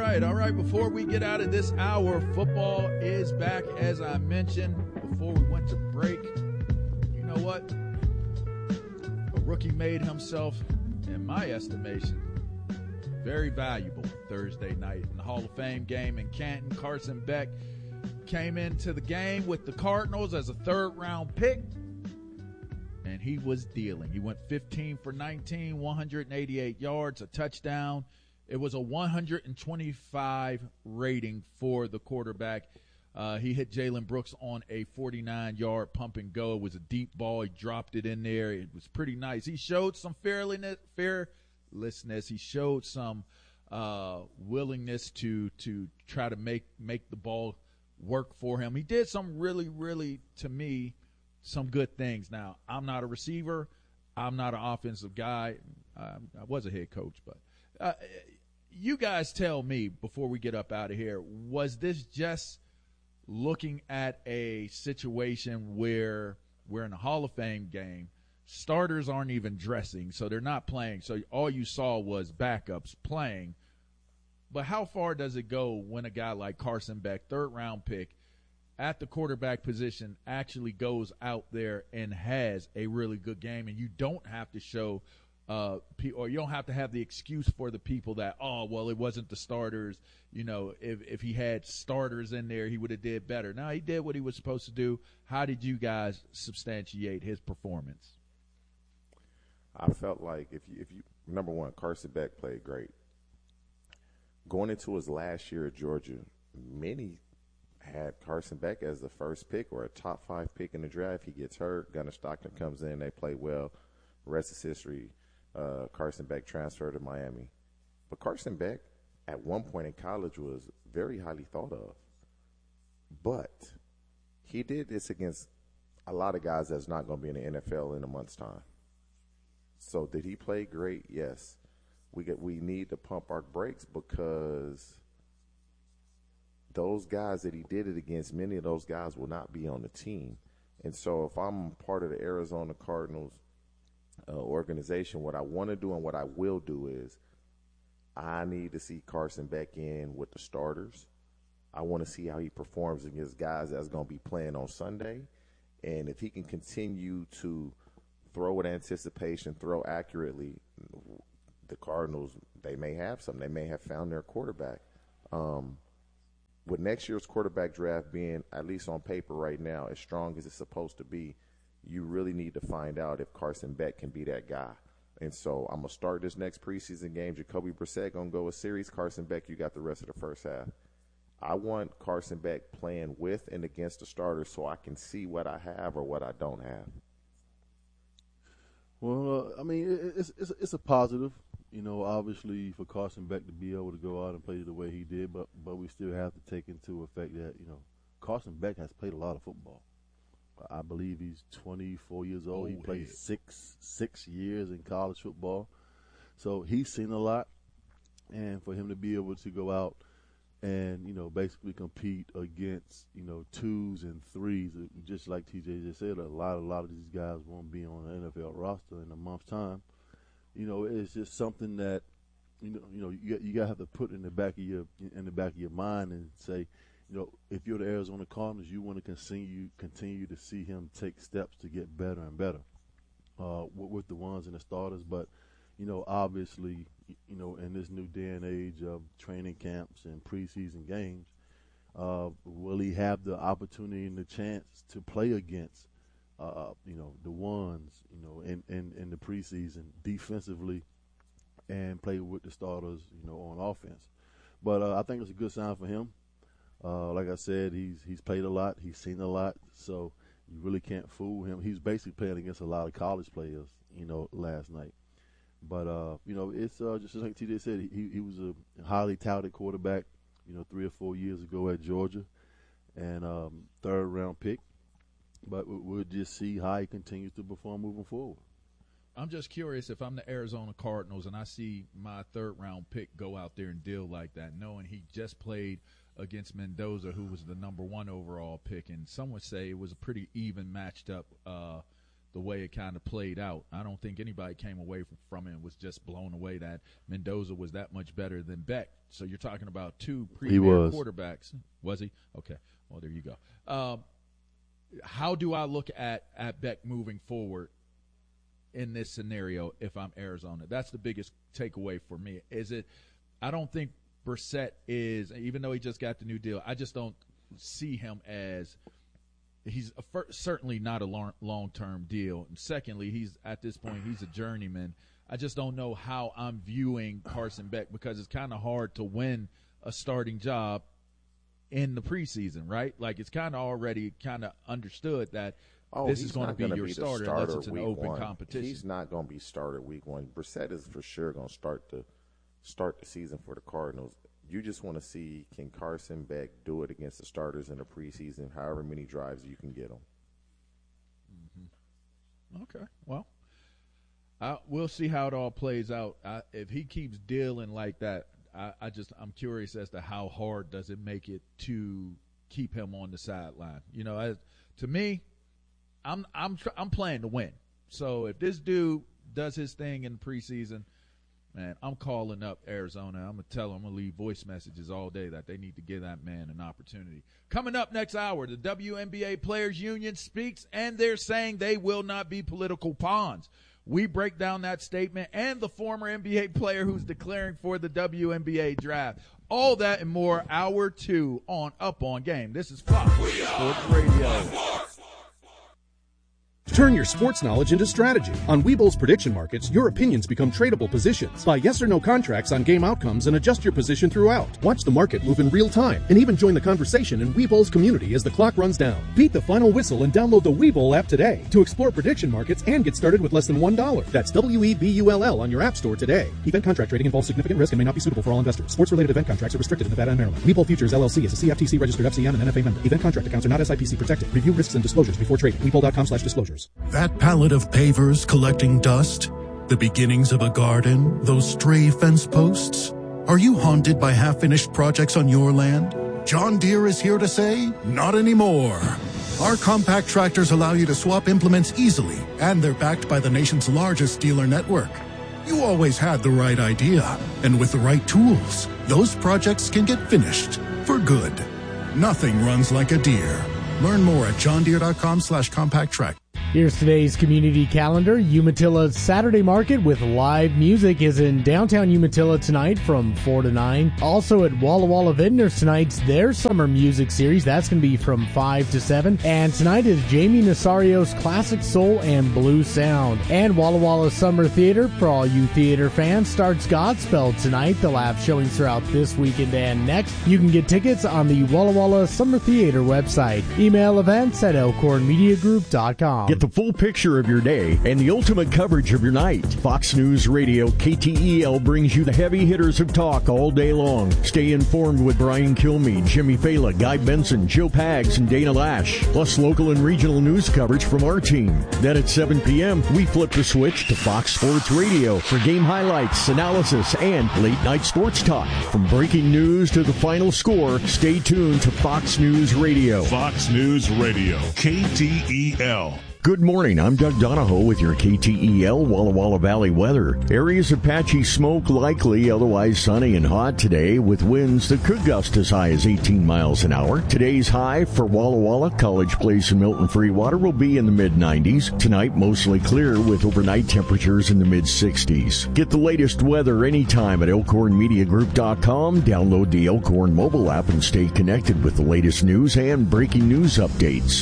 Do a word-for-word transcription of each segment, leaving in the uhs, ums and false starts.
right, all right. Before we get out of this hour, football is back, as I mentioned before we went to break. You know what? A rookie made himself, in my estimation, very valuable Thursday night in the Hall of Fame game in Canton. Carson Beck came into the game with the Cardinals as a third-round pick, and he was dealing. He went fifteen for nineteen, one hundred eighty-eight yards, a touchdown. It was a one hundred twenty-five rating for the quarterback. Uh, he hit Jalen Brooks on a forty-nine-yard pump and go. It was a deep ball. He dropped it in there. It was pretty nice. He showed some fearlessness. fearlessness. He showed some uh, willingness to to try to make make the ball work for him. He did some really, really, to me, some good things. Now, I'm not a receiver. I'm not an offensive guy. Uh, I was a head coach, but uh, you guys tell me before we get up out of here, was this just looking at a situation where we're in a Hall of Fame game, starters aren't even dressing, so they're not playing, so all you saw was backups playing? But how far does it go when a guy like Carson Beck, third-round pick, at the quarterback position, actually goes out there and has a really good game, and you don't have to show uh, – or you don't have to have the excuse for the people that, oh, well, it wasn't the starters. You know, if, if he had starters in there, he would have did better. No, he did what he was supposed to do. How did you guys substantiate his performance? I felt like if you, if you number one, Carson Beck played great. Going into his last year at Georgia, many had Carson Beck as the first pick or a top five pick in the draft. He gets hurt. Gunnar Stockton comes in. They play well. The rest is history. Uh, Carson Beck transferred to Miami. But Carson Beck, at one point in college, was very highly thought of. But he did this against a lot of guys that's not going to be in the N F L in a month's time. So did he play great? Yes. We get we need to pump our brakes because those guys that he did it against, many of those guys will not be on the team. And so if I'm part of the Arizona Cardinals uh, organization, what I want to do and what I will do is I need to see Carson Beck in with the starters. I want to see how he performs against guys that's going to be playing on Sunday. And if he can continue to throw with anticipation, throw accurately, the Cardinals, they may have something. They may have found their quarterback. Um, with next year's quarterback draft being, at least on paper right now, as strong as it's supposed to be, you really need to find out if Carson Beck can be that guy. And so I'm going to start this next preseason game. Jacoby Brissett going to go a series. Carson Beck, you got the rest of the first half. I want Carson Beck playing with and against the starters so I can see what I have or what I don't have. Well, uh, I mean, it's, it's it's a positive, you know, obviously for Carson Beck to be able to go out and play the way he did, but but we still have to take into effect that, you know, Carson Beck has played a lot of football. I believe he's twenty-four years old. Oh, he played yeah. six six years in college football, so he's seen a lot. And for him to be able to go out and, you know, basically compete against, you know, twos and threes, just like T J just said, a lot, a lot of these guys won't be on the N F L roster in a month's time. You know, it's just something that, you know, you know, you you gotta have to put in the back of your in the back of your mind and say, you know, if you're the Arizona Cardinals, you want to continue continue to see him take steps to get better and better uh, with, with the ones and the starters. But, you know, obviously, you know, in this new day and age of training camps and preseason games, uh, will he have the opportunity and the chance to play against, uh, you know, the ones, you know, in, in, in the preseason defensively and play with the starters, you know, on offense? But uh, I think it's a good sign for him. Uh, like I said, he's he's played a lot. He's seen a lot. So you really can't fool him. He's basically playing against a lot of college players, you know, last night. But, uh, you know, it's uh, just like T J said, he, he was a highly touted quarterback, you know, three or four years ago at Georgia, and um, third-round pick. But we'll just see how he continues to perform moving forward. I'm just curious if I'm the Arizona Cardinals and I see my third-round pick go out there and deal like that, knowing he just played against Mendoza, who was the number one overall pick, and some would say it was a pretty even matched up uh, the way it kind of played out. I don't think anybody came away from, from it and was just blown away that Mendoza was that much better than Beck. So you're talking about two premier quarterbacks. Was he? Okay. Well, there you go. Um, how do I look at, at Beck moving forward in this scenario if I'm Arizona? That's the biggest takeaway for me. Is it – I don't think Brissett is – even though he just got the new deal, I just don't see him as – he's a fir- certainly not a long, long-term deal. And secondly, he's at this point, he's a journeyman. I just don't know how I'm viewing Carson Beck because it's kind of hard to win a starting job in the preseason, right? Like it's kind of already kind of understood that oh, this is going to be your be starter, starter unless it's an open one. competition. He's not going to be starter week one. Brissett is for sure going to start the start the season for the Cardinals. You just want to see, can Carson Beck do it against the starters in the preseason, however many drives you can get them. Mm-hmm. Okay, well, I, we'll see how it all plays out. I, if he keeps dealing like that, I, I just I'm curious as to how hard does it make it to keep him on the sideline. You know, as, to me, I'm I'm I'm playing to win. So if this dude does his thing in the preseason, man, I'm calling up Arizona. I'm going to tell them, I'm going to leave voice messages all day that they need to give that man an opportunity. Coming up next hour, the W N B A Players Union speaks, and they're saying they will not be political pawns. We break down that statement and the former N B A player who's declaring for the W N B A draft. All that and more, hour two on Up On Game. This is Fox Sports Radio. Turn your sports knowledge into strategy. On Webull's prediction markets, your opinions become tradable positions. Buy yes or no contracts on game outcomes and adjust your position throughout. Watch the market move in real time and even join the conversation in Webull's community as the clock runs down. Beat the final whistle and download the Webull app today to explore prediction markets and get started with less than one dollar. That's W E B U L L on your app store today. Event contract trading involves significant risk and may not be suitable for all investors. Sports-related event contracts are restricted in Nevada and Maryland. Webull Futures L L C is a C F T C registered F C M and N F A member. Event contract accounts are not S I P C protected. Review risks and disclosures before trading. Webull dot com slash disclosures. That pallet of pavers collecting dust, the beginnings of a garden, those stray fence posts. Are you haunted by half-finished projects on your land? John Deere is here to say, not anymore. Our compact tractors allow you to swap implements easily, and they're backed by the nation's largest dealer network. You always had the right idea, and with the right tools, those projects can get finished for good. Nothing runs like a Deere. Learn more at john deere dot com slash compact track. Here's today's community calendar. Umatilla Saturday Market with live music is in downtown Umatilla tonight from four to nine. Also at Walla Walla Vintners tonight's their summer music series. That's going to be from five to seven. And tonight is Jamie Nasario's Classic Soul and Blue Sound. And Walla Walla Summer Theater, for all you theater fans, starts Godspell tonight. They'll have showings throughout this weekend and next. You can get tickets on the Walla Walla Summer Theater website. Email events at elkhorn media group dot com. Get the full picture of your day and the ultimate coverage of your night. Fox News Radio K T E L brings you the heavy hitters of talk all day long. Stay informed with Brian Kilmeade, Jimmy Fela, Guy Benson, Joe Pags, and Dana Lash. Plus local and regional news coverage from our team. Then at seven p.m., we flip the switch to Fox Sports Radio for game highlights, analysis, and late night sports talk. From breaking news to the final score, stay tuned to Fox News Radio. Fox News Radio, K T E L. Good morning. I'm Doug Donahoe with your K T E L Walla Walla Valley weather. Areas of patchy smoke likely, otherwise sunny and hot today with winds that could gust as high as eighteen miles an hour. Today's high for Walla Walla, College Place, and Milton Freewater will be in the mid nineties. Tonight, mostly clear with overnight temperatures in the mid sixties. Get the latest weather anytime at elkhorn media group dot com. Download the Elkhorn mobile app and stay connected with the latest news and breaking news updates.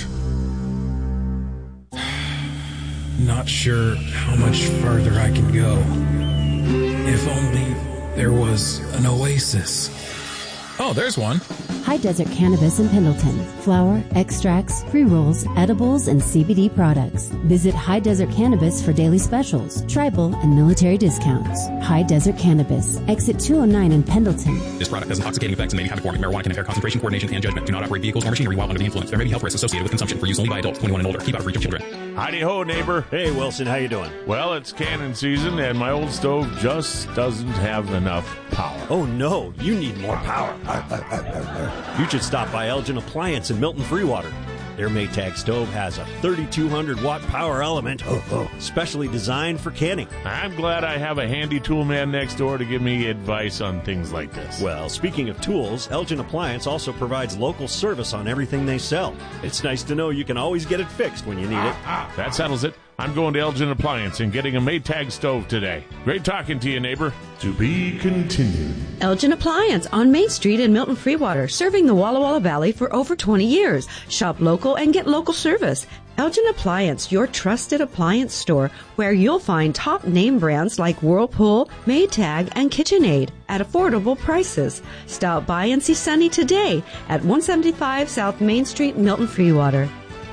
Not sure how much further I can go. If only there was an oasis. Oh, there's one. High Desert Cannabis in Pendleton. Flower, extracts, pre-rolls, edibles, and C B D products. Visit High Desert Cannabis for daily specials, tribal, and military discounts. High Desert Cannabis. Exit two oh nine in Pendleton. This product has intoxicating effects and may be habit forming. Marijuana can impair concentration, coordination, and judgment. Do not operate vehicles or machinery while under the influence. There may be health risks associated with consumption. For use only by adults twenty-one and older. Keep out of reach of children. Howdy ho, neighbor. Hey, Wilson, how you doing? Well, it's canning season, and my old stove just doesn't have enough power. Oh, no, you need more power. You should stop by Elgin Appliance in Milton Freewater. Their Maytag stove has a thirty-two hundred watt power element, oh, oh, specially designed for canning. I'm glad I have a handy tool man next door to give me advice on things like this. Well, speaking of tools, Elgin Appliance also provides local service on everything they sell. It's nice to know you can always get it fixed when you need ah, it. Ah, that settles it. I'm going to Elgin Appliance and getting a Maytag stove today. Great talking to you, neighbor. To be continued. Elgin Appliance on Main Street in Milton Freewater, serving the Walla Walla Valley for over twenty years. Shop local and get local service. Elgin Appliance, your trusted appliance store, where you'll find top name brands like Whirlpool, Maytag, and KitchenAid at affordable prices. Stop by and see Sunny today at one seventy-five South Main Street, Milton Freewater.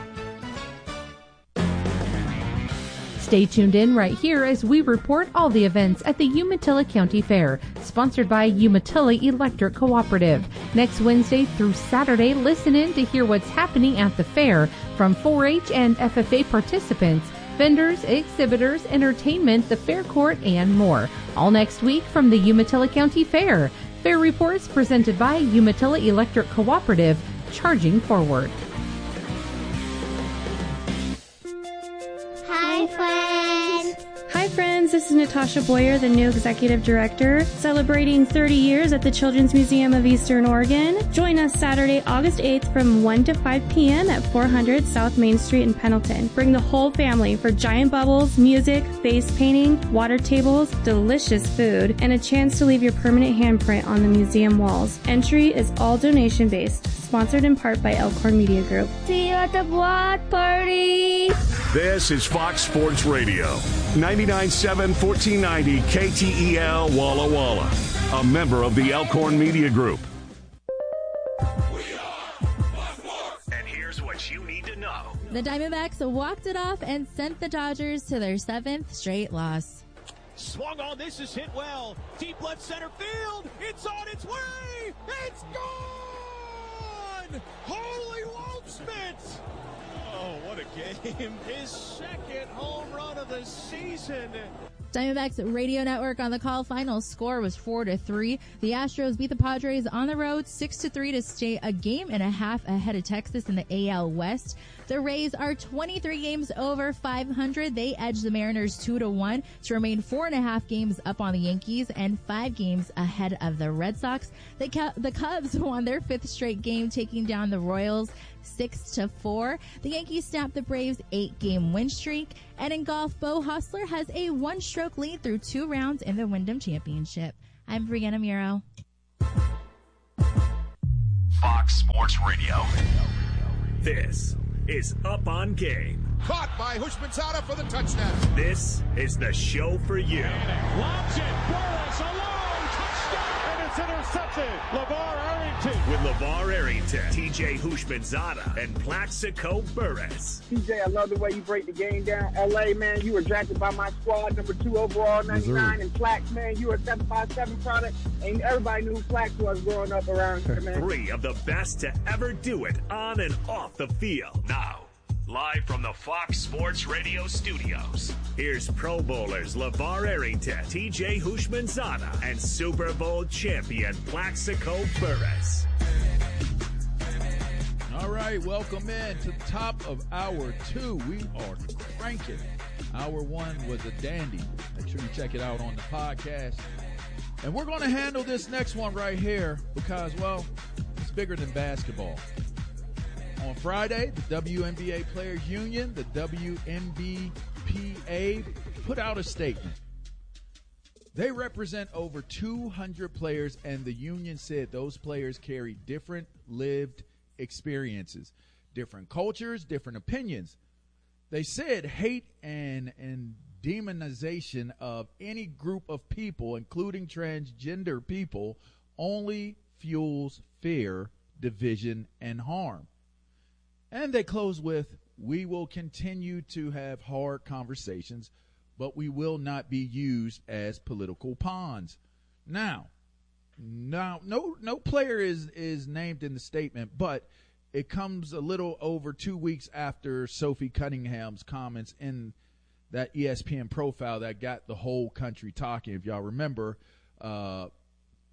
Stay tuned in right here as we report all the events at the Umatilla County Fair, sponsored by Umatilla Electric Cooperative. Next Wednesday through Saturday, listen in to hear what's happening at the fair from four H and F F A participants, vendors, exhibitors, entertainment, the fair court, and more. All next week from the Umatilla County Fair. Fair reports presented by Umatilla Electric Cooperative, charging forward. Hi, friends. Hi, friends. This is Natasha Boyer, the new Executive Director, celebrating thirty years at the Children's Museum of Eastern Oregon. Join us Saturday, August eighth from one to five p.m. at four hundred South Main Street in Pendleton. Bring the whole family for giant bubbles, music, face painting, water tables, delicious food, and a chance to leave your permanent handprint on the museum walls. Entry is all donation-based. Sponsored in part by Elkhorn Media Group. See you at the block party. This is Fox Sports Radio, ninety-nine point seven, fourteen ninety K T E L Walla Walla, a member of the Elkhorn Media Group. And here's what you need to know. The Diamondbacks walked it off and sent the Dodgers to their seventh straight loss. Swung on, this is hit well. Deep left center field. It's on its way. It's gone. Holy Waldschmidt! Oh, what a game. His second home run of the season. Diamondbacks Radio Network on the call. Final score was four to three. The Astros beat the Padres on the road six to three to stay a game and a half ahead of Texas in the A L West. The Rays are twenty-three games over five hundred. They edged the Mariners two to one to remain four and a half games up on the Yankees and five games ahead of the Red Sox. The, Cub- the Cubs won their fifth straight game, taking down the Royals six to four. The Yankees snapped the Braves' eight-game win streak. And in golf, Bo Hustler has a one-stroke lead through two rounds in the Wyndham Championship. I'm Brianna Muro. Fox Sports Radio. This is Up on Game. Caught by Hushmanzada for the touchdown. This is the show for you. Lobs it. Burris alone. Touchdown. And it's intercepted. LeVar Arrington. With LeVar Arrington, T J Hushmanzada, and Plaxico Burris. T J, I love the way you break the game down. L A, man, you were drafted by my squad, number two overall, ninety-nine. And Plax, man, you were a seven five seven product. And everybody knew who Plax was growing up around here, man. Three of the best to ever do it on and off the field. Now, live from the Fox Sports Radio studios, here's Pro Bowlers LeVar Arrington, T J Hushmanzada, and Super Bowl champion Plaxico Burris. All right, welcome in to the top of hour two. We are cranking. Hour one was a dandy. Make sure you check it out on the podcast. And we're going to handle this next one right here because, well, it's bigger than basketball. On Friday, the W N B A Players Union, the W N B P A, put out a statement. They represent over two hundred players, and the union said those players carry different lived experiences, different cultures, different opinions. They said hate and, and demonization of any group of people, including transgender people, only fuels fear, division, and harm. And they close with, we will continue to have hard conversations, but we will not be used as political pawns. Now, now no no player is, is named in the statement, but it comes a little over two weeks after Sophie Cunningham's comments in that E S P N profile that got the whole country talking. If y'all remember, uh,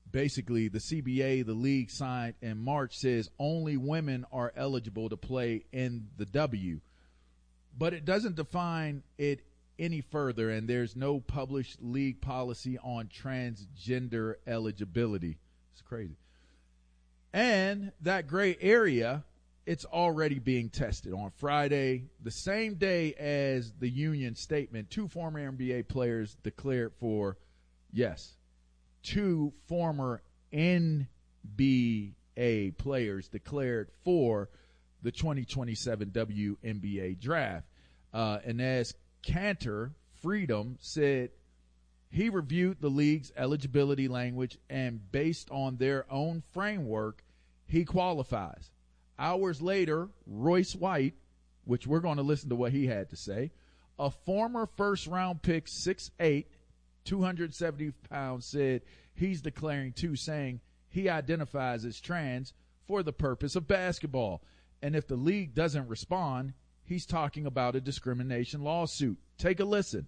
basically the C B A, the league signed in March, says only women are eligible to play in the W. But it doesn't define it any further, and there's no published league policy on transgender eligibility. It's crazy. And that gray area, it's already being tested. On Friday, the same day as the union statement, two former N B A players declared for, yes, two former N B A players declared for the twenty twenty-seven W N B A draft. Uh, and as Cantor Freedom said, he reviewed the league's eligibility language, and based on their own framework, he qualifies. Hours later, Royce White, which we're going to listen to what he had to say, a former first-round pick, six eight, two hundred seventy pounds, said he's declaring too, saying he identifies as trans for the purpose of basketball. And if the league doesn't respond, he's talking about a discrimination lawsuit. Take a listen.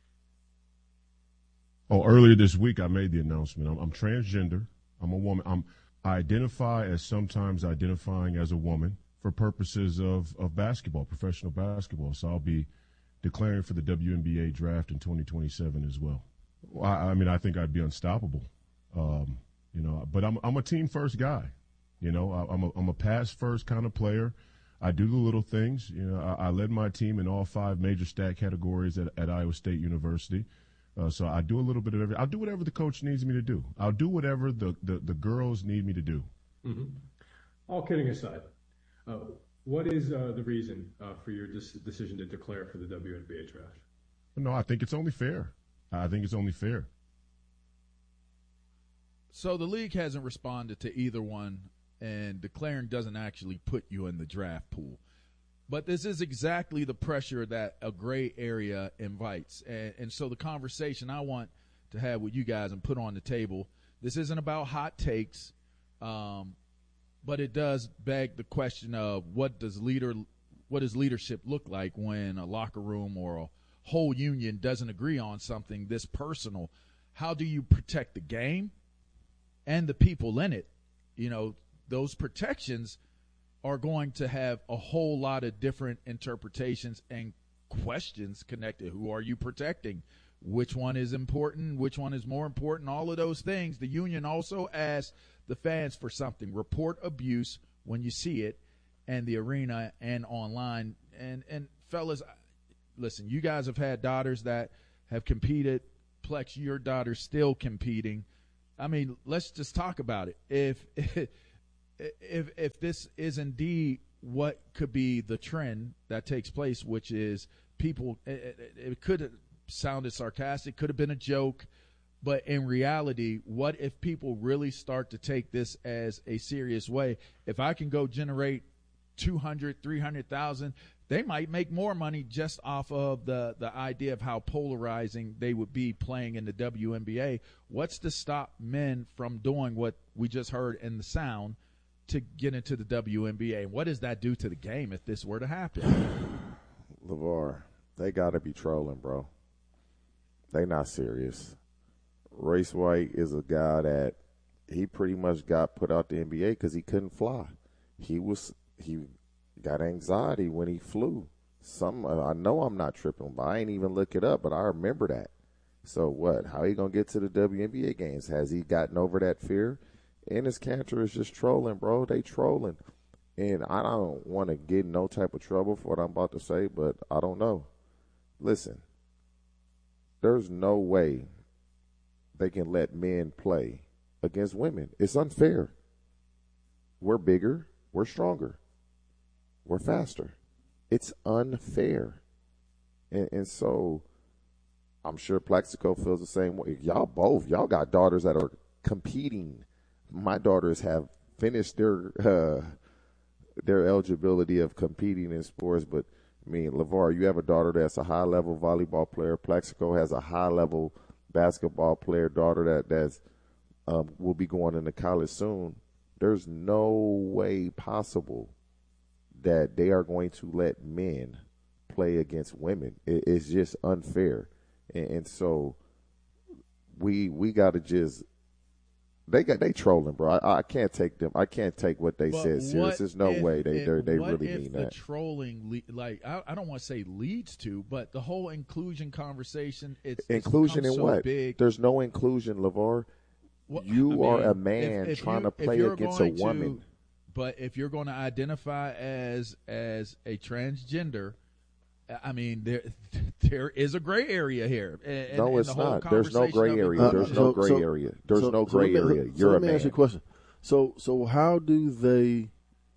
Oh, earlier this week I made the announcement. I'm, I'm transgender. I'm a woman. I'm, I identify as sometimes identifying as a woman for purposes of, of basketball, professional basketball. So I'll be declaring for the W N B A draft in twenty twenty-seven as well. well I, I mean, I think I'd be unstoppable. Um, you know, but I'm I'm a team first guy. You know, I, I'm a I'm a pass first kind of player. I do the little things. You know, I, I led my team in all five major stat categories at, at Iowa State University. Uh, so I do a little bit of everything. I'll do whatever the coach needs me to do. I'll do whatever the, the, the girls need me to do. Mm-hmm. All kidding aside, uh, what is uh, the reason uh, for your dis- decision to declare for the W N B A draft? No, I think it's only fair. I think it's only fair. So the league hasn't responded to either one, and declaring doesn't actually put you in the draft pool. But this is exactly the pressure that a gray area invites. And, and so the conversation I want to have with you guys and put on the table, this isn't about hot takes, um, but it does beg the question of what does leader, what does leadership look like when a locker room or a whole union doesn't agree on something this personal? How do you protect the game and the people in it? You know, those protections are going to have a whole lot of different interpretations and questions connected. Who are you protecting? Which one is important? Which one is more important? All of those things. The union also asks the fans for something. Report abuse when you see it in the arena and online. And, and fellas, listen, you guys have had daughters that have competed. Plex, your daughter's still competing. I mean, let's just talk about it. If If if this is indeed what could be the trend that takes place, which is people, it, it could have sounded sarcastic, could have been a joke, but in reality, what if people really start to take this as a serious way? If I can go generate two hundred, three hundred thousand, they might make more money just off of the, the idea of how polarizing they would be playing in the W N B A. What's to stop men from doing what we just heard in the sound to get into the W N B A? And what does that do to the game if this were to happen? LeVar, they got to be trolling, bro. They not serious. Royce White is a guy that he pretty much got put out the N B A because he couldn't fly. He was he got anxiety when he flew. Some I know I'm not tripping, but I ain't even look it up, but I remember that. So what? How he gonna get to the W N B A games? Has he gotten over that fear? Enes Kanter is just trolling, bro. They trolling. And I don't want to get in no type of trouble for what I'm about to say, but I don't know. Listen, there's no way they can let men play against women. It's unfair. We're bigger. We're stronger. We're faster. It's unfair. And, and so I'm sure Plaxico feels the same way. Y'all both, y'all got daughters that are competing. My daughters have finished their uh, their eligibility of competing in sports, but I mean, LeVar, you have a daughter that's a high-level volleyball player. Plaxico has a high-level basketball player daughter that that's um, will be going into college soon. There's no way possible that they are going to let men play against women. It, it's just unfair, and, and so we we got to just They got they trolling, bro. I, I can't take them. I can't take what they But said serious. what There's no if way they it- they what really if mean the that. trolling, le- like I, I don't want to say leads to, but the whole inclusion conversation. It's it's Inclusion become in so what? Big. There's no inclusion, LeVar. Well, you I mean, are a if- man if trying you- to if play you're against a going to- woman. But if you're going to identify as as a transgender, I mean there there is a gray area here. And, No, and it's the whole not. There's no conversation gray of area. inclusion- There's no gray area. There's so- no so gray let me- area. so You're let a me man. ask you a question. So, so how do they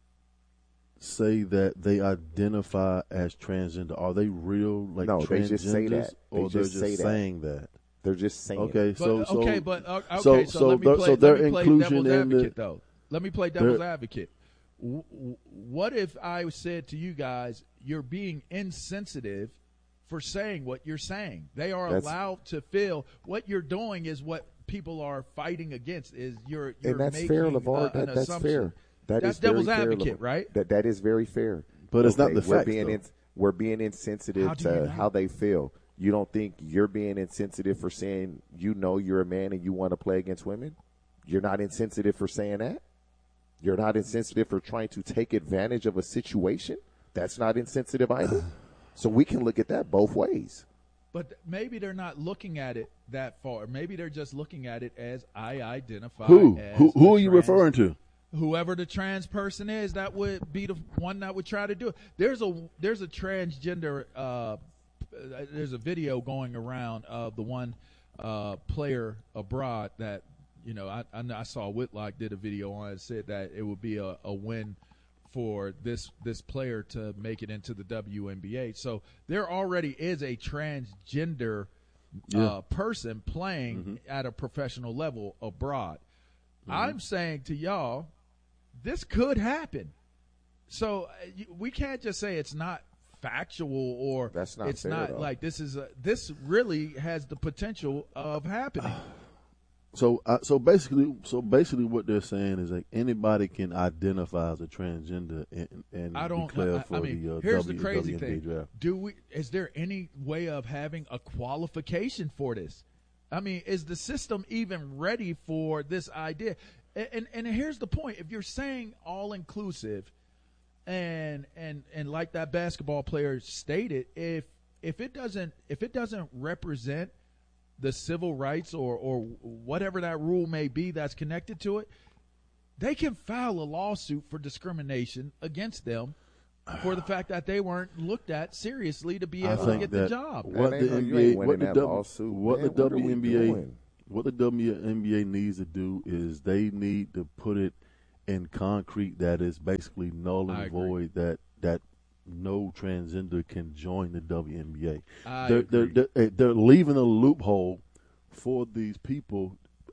say that they identify as transgender? Are they real, like No, transgenders, they just say that. They or they're just just say that. saying that? They're just saying. Okay, it. so But, so okay, but uh, okay, so, so, so let me their- play, so let their me play inclusion devil's in advocate, the, though. Let me play devil's their- advocate. W- w- what if I said to you guys, you're being insensitive for saying what you're saying? They are That's- allowed to feel what you're doing is what people are fighting against. Is you're you're and that's making fair, uh, LeVar. an That, that's assumption. fair. That that's is very devil's fair, advocate, LeVar. right? That that is very fair. But it's not the we're facts, being though. in, we're being insensitive How do you to know? how they feel. You don't think you're being insensitive for saying you know you're a man and you want to play against women? You're not insensitive for saying that? You're not insensitive for trying to take advantage of a situation? That's not insensitive either. So we can look at that both ways. But maybe they're not looking at it that far. Maybe they're just looking at it as I identify. Who? As Who- who a are you trans- referring to? Whoever the trans person is, that would be the one that would try to do it. There's a there's a transgender. Uh, there's a video going around of the one uh, player abroad that you know I, I I saw Whitlock did a video on it, said that it would be a, a win for this this player to make it into the W N B A. So there already is a transgender Yeah. uh, person playing Mm-hmm. at a professional level abroad. I'm saying to y'all, this could happen. So uh, you- we can't just say it's not factual or That's not it's fair, not though. like this is a, this really has the potential of happening. So, uh, so basically, so basically, what they're saying is like anybody can identify as a transgender and, and I don't. declare I, for I mean, the uh, here's w, the crazy W N B A thing. draft. Do we? Is there any way of having a qualification for this? I mean, is the system even ready for this idea? And and, and here's the point: if you're saying all inclusive, and and and like that basketball player stated, if if it doesn't if it doesn't represent the civil rights or or whatever that rule may be that's connected to it, they can file a lawsuit for discrimination against them for the fact that they weren't looked at seriously to be I able to think get that the job. What Man, the ain't no- N you B A, ain't what winning the that W, lawsuit, what the man. What are we W N B A, doing? what the W N B A needs to do is they need to put it in concrete that is basically null I and agree. void that that no transgender can join the W N B A. I They're, agree. they're, they're, they're leaving a loophole for these people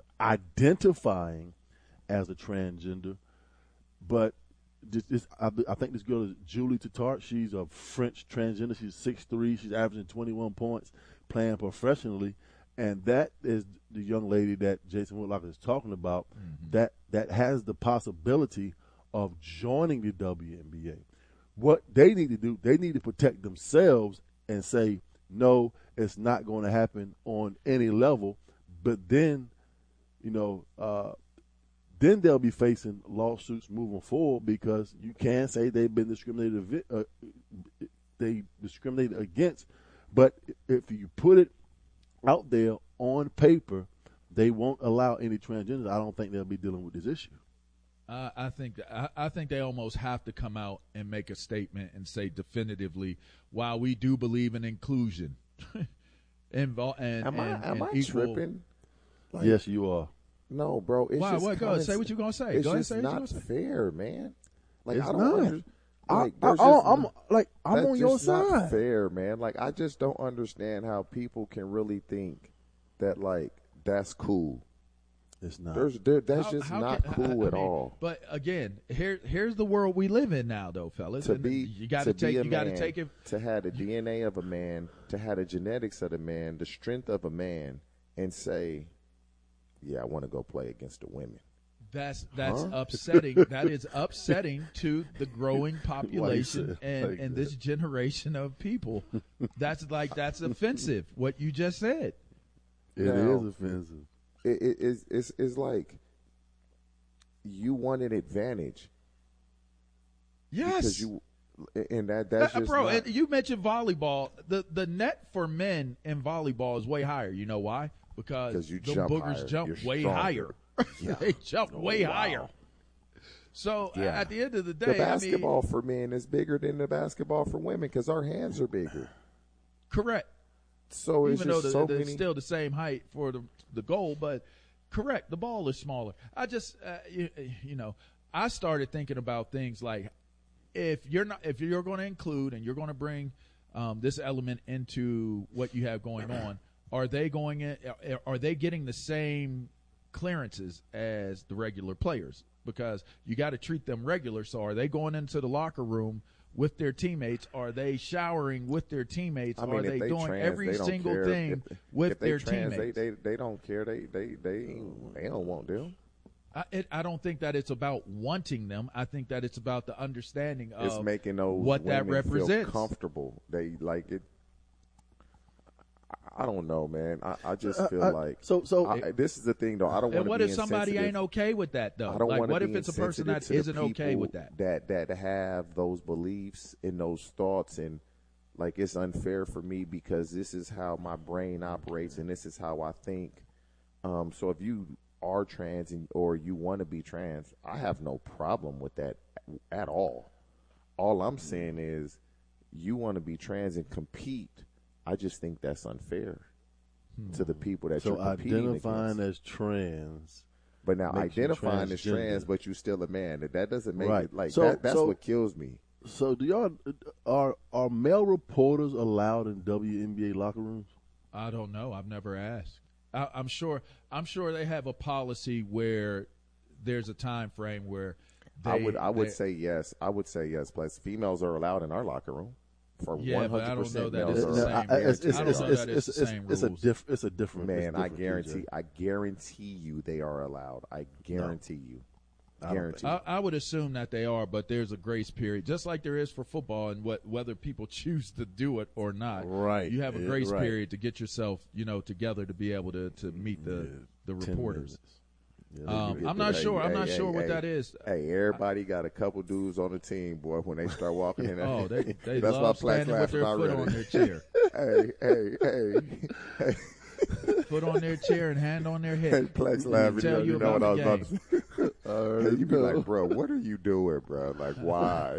identifying as a transgender, but this, this, I, I think this girl is Julie Tatar. She's a French transgender. She's six three. She's averaging twenty-one points, playing professionally, and that is the young lady that Jason Whitlock is talking about. Mm-hmm. That that has the possibility of joining the W N B A. What they need to do, they need to protect themselves and say, no, it's not going to happen on any level. But then, you know, uh, then they'll be facing lawsuits moving forward because you can say they've been discriminated, uh, they discriminated against. But if you put it out there on paper, they won't allow any transgenders. I don't think they'll be dealing with this issue. Uh, I think that, I, I think they almost have to come out and make a statement and say definitively, while we do believe in inclusion, Invol- and, Am I and, am and I equal, tripping? Like, Yes, you are. No, bro. It's Why? just What? Go ahead. common Say what s- you gonna say. It's Go ahead, just say what you not gonna say. fair, man. Like It's I don't not. under, I- like, I- there's I- just- I'm- like, I'm that's on your just not side. fair, man. Like I just don't understand how people can really think that like that's cool. It's not. There's there, that's How- just how not can- cool I at mean, all. But again, here here's the world we live in now, though, fellas. To And be you got to to take be a you got to man, take it. to have the D N A of a man, to have the genetics of a man, the strength of a man, and say, yeah, I want to go play against the women. That's that's Huh? upsetting. That is upsetting to the growing population say it and, like and that? this generation of people. That's like that's offensive. What you just said. It Now, is offensive. It, it, it's, it's, it's like you want an advantage. Yes. Because you, and that that's uh, just bro. not, You mentioned volleyball. The the net for men in volleyball is way higher. You know why? Because you the jump boogers higher. jump You're way stronger. higher. Yeah. They jump Oh, way wow. higher. So Yeah. at the end of the day, the basketball I mean, for men is bigger than the basketball for women because our hands are bigger. correct. So it's Even though just the, so the, many. it's still the same height for the the goal, but correct, the ball is smaller. I just uh, you, you know I started thinking about things like if you're not if you're going to include and you're going to bring um, this element into what you have going on, are they going in? Are they getting the same clearances as the regular players? Because you got to treat them regular. So are they going into the locker room with their teammates? Are they showering with their teammates? I mean, are if they, they doing trans, every they don't single care. thing if, with if they their trans, teammates? They, they they don't care. They they they they don't want them. I, it, I don't think that it's about wanting them. I think that it's about the understanding of It's making those what that women represents. feel comfortable. They like it. I don't know, man. I, I just feel Uh, uh, like so- so- I, this is the thing, though. I don't want to. And what be if somebody insensitive. ain't okay with that, though? I don't Like, want to what be if it's a person that insensitive to the isn't okay people with that? That that have those beliefs and those thoughts, and like it's unfair for me because this is how my brain operates and this is how I think. Um, so if you are trans and, or you want to be trans, I have no problem with that at all. All I'm saying is you want to be trans and compete. I just think that's unfair to the people that So you're competing identifying against. as trans, But now makes you identifying as trans, transgender. but you still a man. That that doesn't make Right. it like So- that. That's so- what kills me. So do y'all are are male reporters allowed in W N B A locker rooms? I don't know. I've never asked. I, I'm sure. I'm sure they have a policy where there's a time frame where they, I would I would they- say yes. I would say yes. Plus, females are allowed in our locker room. For Yeah, one but I hundred don't know percent, that males it's are the allowed. same I- it's- rules. it's- I don't it's- know it's- that it's the it's- same it's a rules. diff- it's a different. Man, it's I different, guarantee. P J. I guarantee you they are allowed. I guarantee you. I don't Guarantee. I, I would assume that they are, but there's a grace period, just like there is for football, and what whether people choose to do it or not. Right. You have a Yeah, grace right. period to get yourself, you know, together to be able to, to meet the the ten reporters. minutes. Yeah, Um, Hey, I'm not hey, sure. I'm hey, not hey, sure what hey, that is. Hey, everybody got a couple dudes on the team, boy. When they start walking in, there. Oh, they- they that's love why Platt's standing with their laughing foot already. on their chair. hey, hey, hey, hey. Foot on their chair and hand on their Hey, head. Plex laughing. Tell You, you know what I about was the about to say. Uh, Hey, you be no. like, bro, what are you doing, bro? Like, why?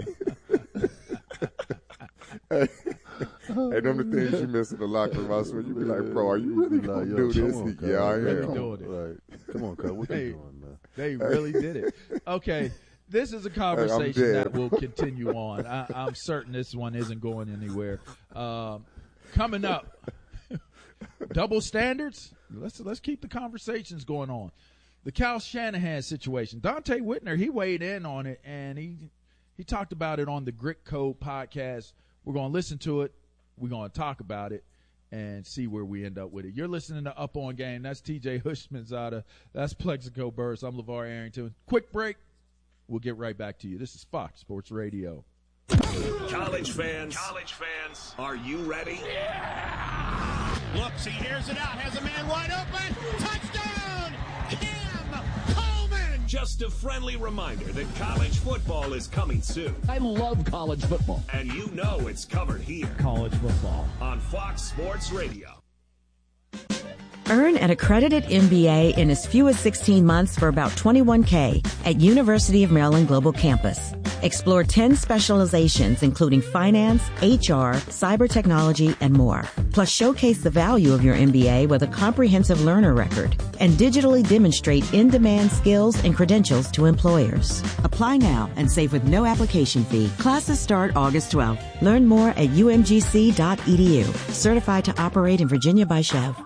hey, hey, them the things you miss in the locker room. I swear, you be like, bro, are you really Like, gonna yo, do come this? on, cuz. yeah, I Really am. doing it. Right. Come on, cuz. What They- you doing, man? They really did it. Okay, this is a conversation dead. that will continue on. I, I'm certain this one isn't going anywhere. Um, coming up, double standards. Let's let's keep the conversations going on. The Cal Shanahan situation. Dante Whitner, he weighed in on it, and he he talked about it on the Grit Code podcast. We're going to listen to it. We're going to talk about it and see where we end up with it. You're listening to Up On Game. That's T J Hushmanzada. That's Plexico Burst. I'm LeVar Arrington. Quick break. We'll get right back to you. This is Fox Sports Radio. College fans, college fans, are you ready? Looks, he hears it out, has a man wide open. Touchdown! Cam Coleman! Just a friendly reminder that college football is coming soon. I love college football. And you know it's covered here College football. on Fox Sports Radio. Earn an accredited M B A in as few as sixteen months for about twenty-one K at University of Maryland Global Campus. Explore ten specializations, including finance, H R, cyber technology, and more. Plus, showcase the value of your M B A with a comprehensive learner record and digitally demonstrate in-demand skills and credentials to employers. Apply now and save with no application fee. Classes start August twelfth. Learn more at u m g c dot e d u. Certified to operate in Virginia by Chev.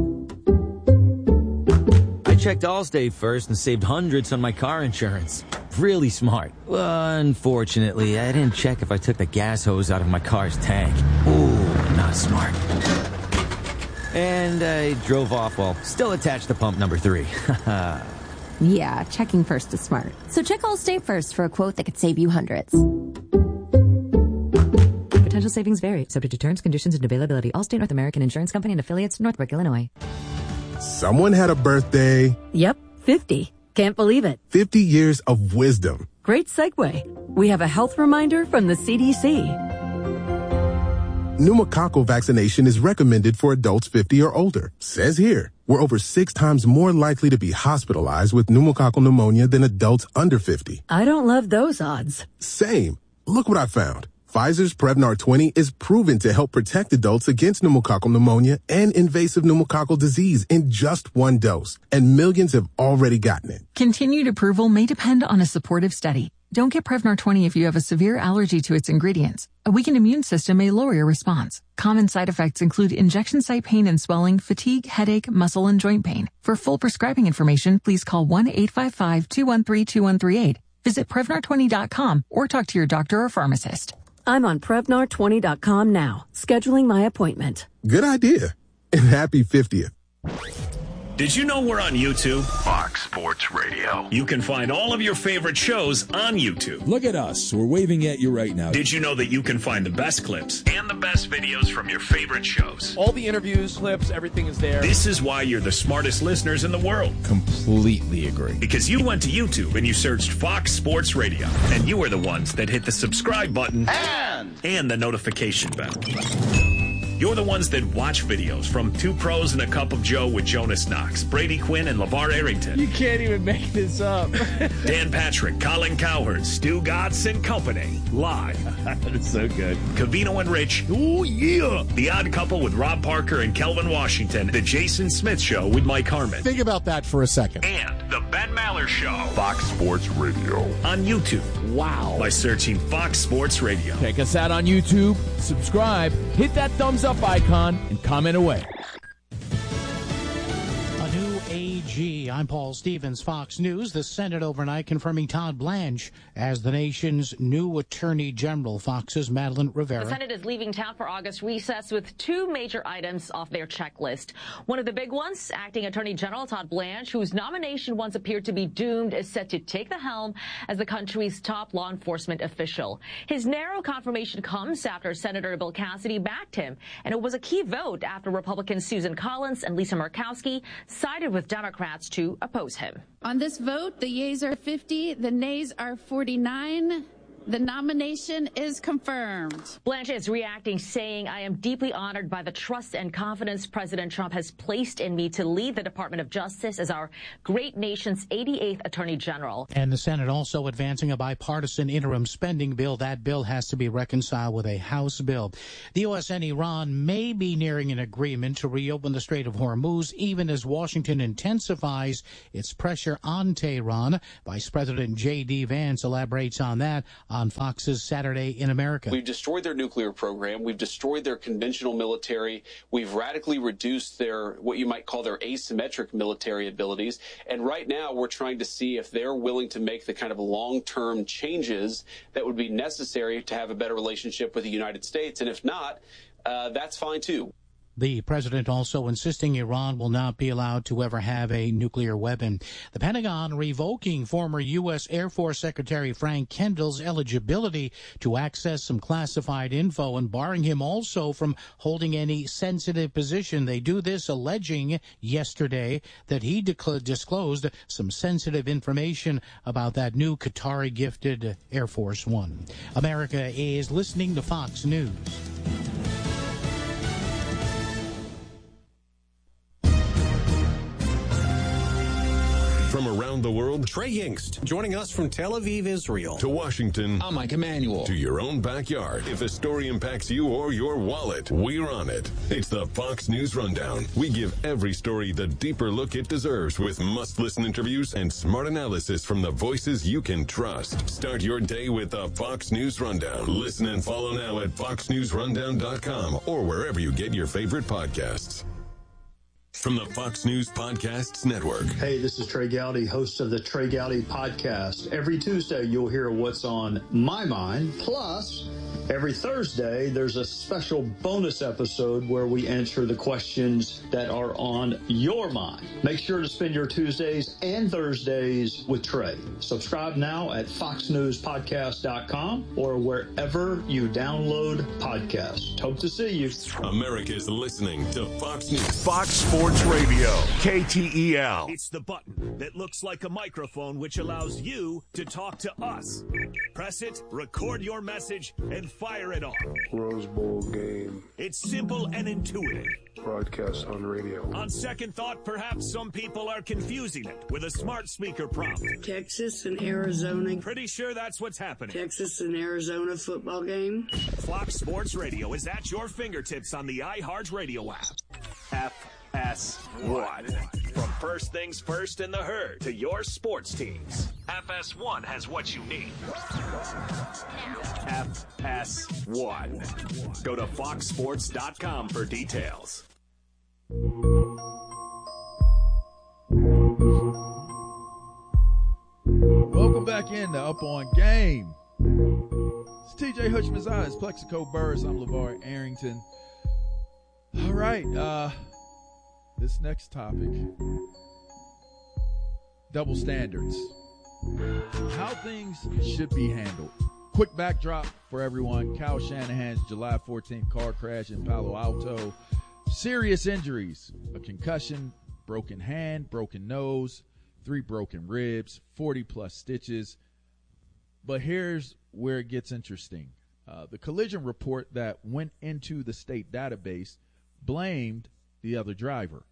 I checked Allstate first and saved hundreds on my car insurance. Really smart. Unfortunately, I didn't check if I took the gas hose out of my car's tank. Ooh, not smart. And I drove off while still attached to pump number three. Yeah, checking first is smart. So check Allstate first for a quote that could save you hundreds. Potential savings vary, subject to terms, conditions, and availability. Allstate North American Insurance Company and affiliates, Northbrook, Illinois. Someone had a birthday. Yep, fifty. Can't believe it. fifty years of wisdom. Great segue. We have a health reminder from the C D C. Pneumococcal vaccination is recommended for adults fifty or older. Says here, we're over six times more likely to be hospitalized with pneumococcal pneumonia than adults under fifty. I don't love those odds. Same. Look what I found. Pfizer's Prevnar twenty is proven to help protect adults against pneumococcal pneumonia and invasive pneumococcal disease in just one dose. And millions have already gotten it. Continued approval may depend on a supportive study. Don't get Prevnar twenty if you have a severe allergy to its ingredients. A weakened immune system may lower your response. Common side effects include injection site pain and swelling, fatigue, headache, muscle, and joint pain. For full prescribing information, please call one eight five five, two one three, two one three eight. Visit Prevnar twenty dot com or talk to your doctor or pharmacist. I'm on Prevnar twenty dot com now, scheduling my appointment. Good idea. And happy fiftieth. Did you know we're on YouTube? Fox Sports Radio. You can find all of your favorite shows on YouTube. Look at us. We're waving at you right now. Did you know that you can find the best clips and the best videos from your favorite shows? All the interviews, clips, everything is there. This is why you're the smartest listeners in the world. Completely agree. Because you went to YouTube and you searched Fox Sports Radio. And you are the ones that hit the subscribe button and, and the notification bell. You're the ones that watch videos from Two Pros and a Cup of Joe with Jonas Knox, Brady Quinn, and LeVar Arrington. You can't even make this up. Dan Patrick, Colin Cowherd, Stu Gatz and Company. Live. That is so good. Cavino and Rich. Oh, yeah. The Odd Couple with Rob Parker and Kelvin Washington. The Jason Smith Show with Mike Harmon. Think about that for a second. And The Ben Maller Show. Fox Sports Radio. On YouTube. Wow. By searching Fox Sports Radio. Check us out on YouTube. Subscribe. Hit that thumbs up icon and comment away. A new A G. I'm Paul Stevens, Fox News. The Senate overnight confirming Todd Blanche as the nation's new Attorney General. Fox's Madeline Rivera. The Senate is leaving town for August recess with two major items off their checklist. One of the big ones, acting Attorney General Todd Blanche, whose nomination once appeared to be doomed, is set to take the helm as the country's top law enforcement official. His narrow confirmation comes after Senator Bill Cassidy backed him, and it was a key vote after Republicans Susan Collins and Lisa Murkowski sided with Democrats to oppose him. On this vote, the yeas are fifty, the nays are forty-nine. The nomination is confirmed. Blanche is reacting, saying, I am deeply honored by the trust and confidence President Trump has placed in me to lead the Department of Justice as our great nation's eighty-eighth Attorney General. And the Senate also advancing a bipartisan interim spending bill. That bill has to be reconciled with a House bill. The U S and Iran may be nearing an agreement to reopen the Strait of Hormuz, even as Washington intensifies its pressure on Tehran. Vice President J D. Vance elaborates on that on Fox's Saturday in America. We've destroyed their nuclear program. We've destroyed their conventional military. We've radically reduced their, what you might call their asymmetric military abilities. And right now we're trying to see if they're willing to make the kind of long-term changes that would be necessary to have a better relationship with the United States. And if not, uh, that's fine too. The president also insisting Iran will not be allowed to ever have a nuclear weapon. The Pentagon revoking former U S. Air Force Secretary Frank Kendall's eligibility to access some classified info and barring him also from holding any sensitive position. They do this alleging yesterday that he decl- disclosed some sensitive information about that new Qatari-gifted Air Force One. America is listening to Fox News. From around the world, Trey Yingst joining us from Tel Aviv, Israel. To Washington, I'm Mike Emanuel. To your own backyard. If a story impacts you or your wallet, we're on it. It's the Fox News Rundown. We give every story the deeper look it deserves with must-listen interviews and smart analysis from the voices you can trust. Start your day with the Fox News Rundown. Listen and follow now at fox news rundown dot com or wherever you get your favorite podcasts. From the Fox News Podcasts Network. Hey, this is Trey Gowdy, host of the Trey Gowdy Podcast. Every Tuesday, you'll hear what's on my mind. Plus, Every Thursday, there's a special bonus episode where we answer the questions that are on your mind. Make sure to spend your Tuesdays and Thursdays with Trey. Subscribe now at fox news podcast dot com or wherever you download podcasts. Hope to see you. America's listening to Fox News. Fox Sports Radio, K T E L. It's the button that looks like a microphone which allows you to talk to us. Press it, record your message, and fire it off. Rose Bowl game. It's simple and intuitive. Broadcast on radio. On second thought, perhaps some people are confusing it with a smart speaker prompt. Texas and Arizona. Pretty sure that's what's happening. Texas and Arizona football game. Fox Sports Radio is at your fingertips on the iHeartRadio app. F S one. From first things first in the herd to your sports teams, F S one has what you need. F S one. Go to fox sports dot com for details. Welcome back in to Up On Game. It's T J Hutchman's Plexico Burris. I'm LeVar Arrington. All right, uh, this next topic, double standards. How things should be handled. Quick backdrop for everyone. Kyle Shanahan's July fourteenth car crash in Palo Alto. Serious injuries, a concussion, broken hand, broken nose, three broken ribs, forty plus stitches. But here's where it gets interesting. Uh, the collision report that went into the state database blamed the other driver,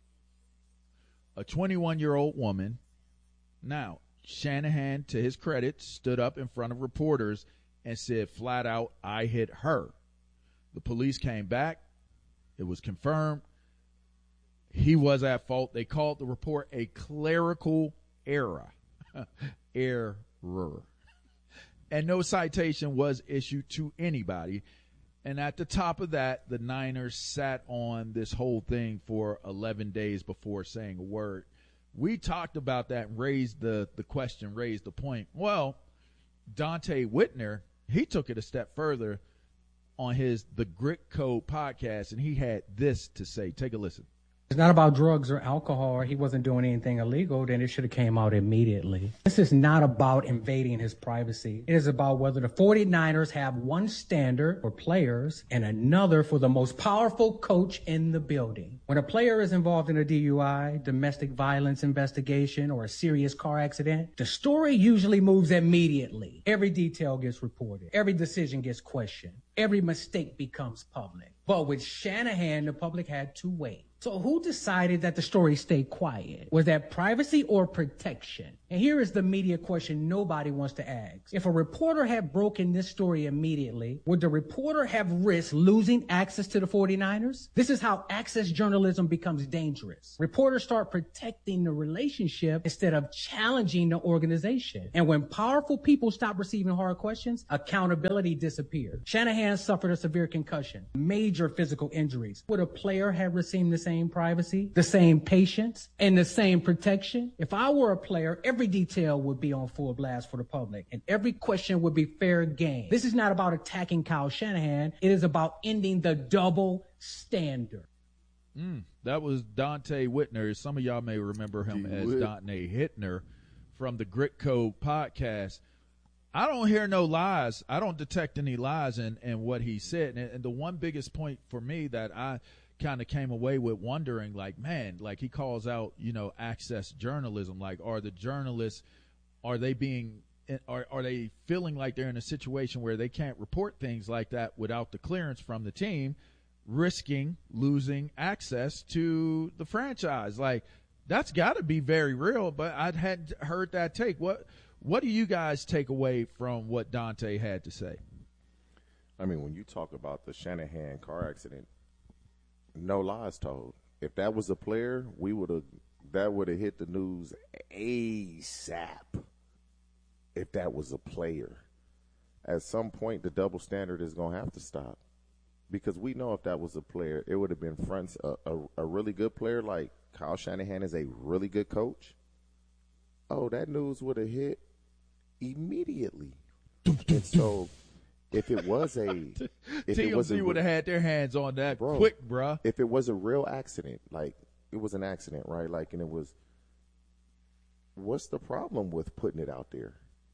a twenty-one-year-old woman. Now, Shanahan, to his credit, stood up in front of reporters and said flat out, I hit her. The police came back. It was confirmed. He was at fault. They called the report a clerical error. Error. And no citation was issued to anybody. And at the top of that, the Niners sat on this whole thing for eleven days before saying a word. We talked about that and raised the, the question, raised the point. Well, Dante Whitner, he took it a step further on his The Grit Code podcast, and he had this to say. Take a listen. It's not about drugs or alcohol, or he wasn't doing anything illegal, then it should have came out immediately. This is not about invading his privacy. It is about whether the 49ers have one standard for players and another for the most powerful coach in the building. When a player is involved in a D U I, domestic violence investigation, or a serious car accident, the story usually moves immediately. Every detail gets reported. Every decision gets questioned. Every mistake becomes public. But with Shanahan, the public had to wait. So who decided that the story stayed quiet? Was that privacy or protection? And here is the media question nobody wants to ask. If a reporter had broken this story immediately, would the reporter have risked losing access to the 49ers? This is how access journalism becomes dangerous. Reporters start protecting the relationship instead of challenging the organization. And when powerful people stop receiving hard questions, accountability disappears. Shanahan suffered a severe concussion, major physical injuries. Would a player have received the same privacy, the same patience, and the same protection? If I were a player, every detail would be on full blast for the public, and every question would be fair game. This is not about attacking Kyle Shanahan. It is about ending the double standard. Mm, that was Dante Whitner. Some of y'all may remember him D- as Whit. Dante Hittner from the Grit Code podcast. I don't hear no lies. I don't detect any lies in, in what he said. And, and the one biggest point for me that I kind of came away with wondering, like, man, like he calls out, you know, access journalism. Like, are the journalists, are they being, are, are they feeling like they're in a situation where they can't report things like that without the clearance from the team, risking losing access to the franchise? Like, that's got to be very real, but I hadn't heard that take. What, what do you guys take away from what Dante had to say? I mean, when you talk about the Shanahan car accident, no lies told. If that was a player, we would have that would have hit the news ASAP. If that was a player, at some point the double standard is going to have to stop, because we know if that was a player, it would have been fronts a, a, a really good player like Kyle Shanahan is a really good coach. Oh, that news would have hit immediately. And so if it was a, if T it was M Z a, would have had their hands on that bro, quick, bruh. If it was a real accident, like it was an accident, right? Like, and it was, what's the problem with putting it out there?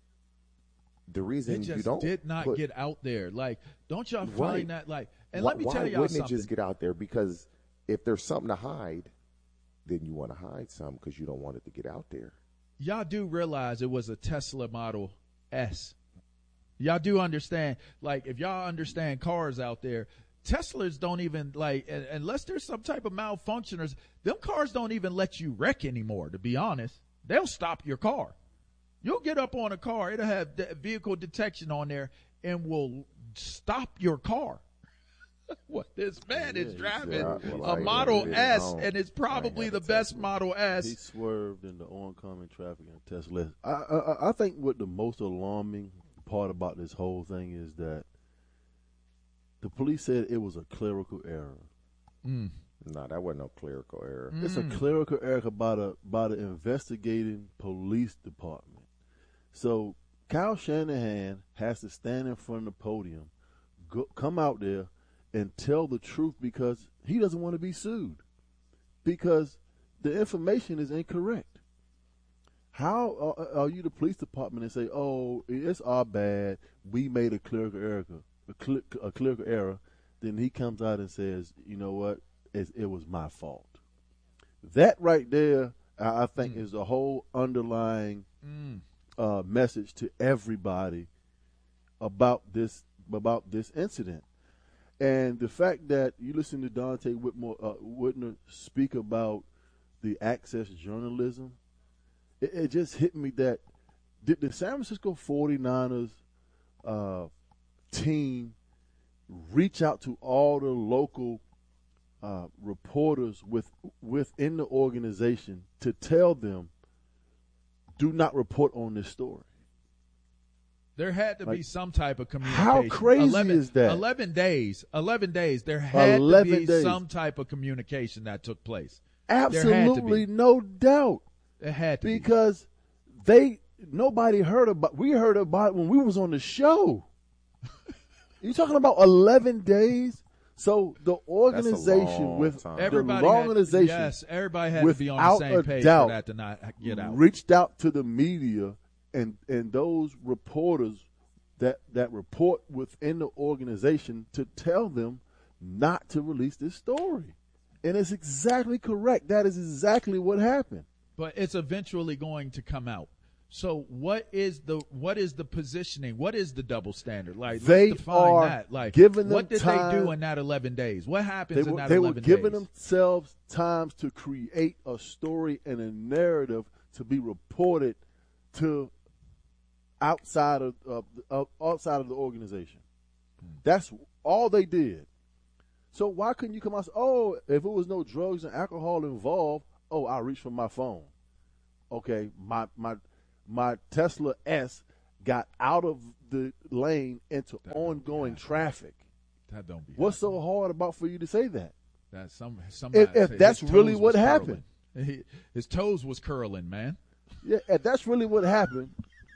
The reason it just you don't did not put, get out there. Like, don't y'all find right. that like? And why, let me why tell y'all wouldn't something. it just get out there? Because if there's something to hide, then you want to hide something because you don't want it to get out there. Y'all do realize it was a Tesla Model S. Y'all do understand, like, if y'all understand cars out there, Teslas don't even, like, unless there's some type of malfunction, or them cars don't even let you wreck anymore, to be honest. They'll stop your car. You'll get up on a car, it'll have de- vehicle detection on there and will stop your car. What this man is driving yeah, well, a Model S, home. and it's probably the best Model S. He swerved in the oncoming traffic in a Tesla. I, I I think what the most alarming part about this whole thing is that the police said it was a clerical error. Mm. No, that wasn't no clerical error. Mm. It's a clerical error by the by the investigating police department. So Kyle Shanahan has to stand in front of the podium, go, come out there, and tell the truth because he doesn't want to be sued because the information is incorrect. How are, are you the police department and say, oh, it's our bad, we made a clerical error, a, cl- a clerical error, then he comes out and says, you know what, it, it was my fault. That right there, I, I think, mm. is the whole underlying mm. uh, message to everybody about this about this incident. And the fact that you listen to Dante Whitmore, uh, Whitner speak about the access journalism, it, it just hit me that did the San Francisco forty-niners uh, team reach out to all the local uh, reporters with within the organization to tell them, do not report on this story? There had to like, be some type of communication. How crazy eleven, is that? Eleven days. Eleven days. There had to be days. some type of communication that took place. Absolutely, no doubt. It had to because be. they nobody heard about. We heard about it when we was on the show. You talking about eleven days? So the organization with everybody the had, organization, yes, everybody had to be on the same page doubt, for that to not get out. Reached out to the media. And and those reporters that, that report within the organization to tell them not to release this story. And it's exactly correct. That is exactly what happened. But it's eventually going to come out. So what is the what is the positioning? What is the double standard? Like they let's define are that. Like giving them what did time, they do in that eleven days? What happens they in were, that they eleven days? They were giving themselves times to create a story and a narrative to be reported to outside of uh, outside of the organization. That's all they did. So why couldn't you come out and say, oh, if it was no drugs and alcohol involved, oh, I reached for my phone. Okay, my my my Tesla S got out of the lane into that ongoing traffic. That don't be What's happening. so hard about for you to say that? That some somebody if, if that's really what happened. He, his toes was curling, man. Yeah, if that's really what happened.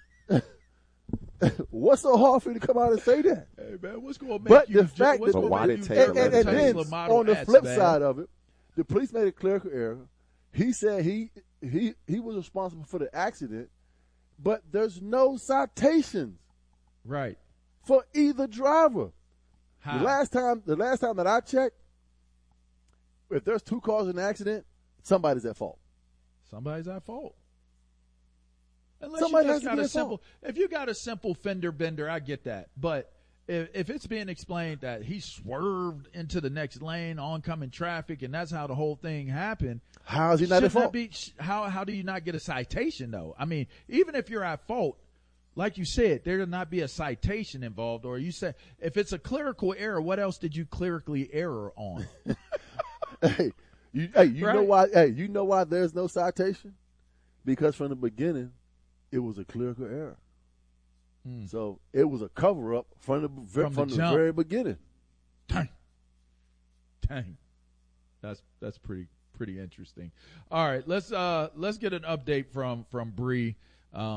What's so hard for you to come out and say that? Hey man, what's going to make but you? The fact that, that why did and, and, and then on the S, flip man. side of it, the police made a clerical error. He said he he he was responsible for the accident, but there's no citations, right, for either driver. How? The last time the last time that I checked, if there's two cars in an accident, somebody's at fault. Somebody's at fault. Unless Somebody you has just to got be a at simple, fault. if you got a simple fender bender, I get that. But if, if it's being explained that he swerved into the next lane, oncoming traffic, and that's how the whole thing happened, how is he not at fault? Be, how how do you not get a citation though? I mean, even if you're at fault, like you said, there will not be a citation involved. Or you said if it's a clerical error, what else did you clerically error on? hey, you, hey, you right? know why? Hey, you know why there's no citation? Because from the beginning, it was a clerical error. Hmm. So it was a cover up from the from, from the, the very beginning. Dang, dang, that's that's pretty pretty interesting. All right, let's uh let's get an update from from Bree. Um,